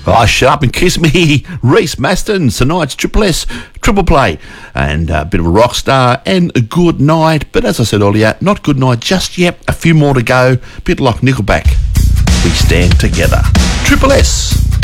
Oh, shut up and kiss me. Reese Maston, tonight's Triple S, Triple Play, and a bit of a rock star and a good night. But as I said earlier, not good night just yet. A few more to go. Bit like Nickelback. We stand together. Triple S.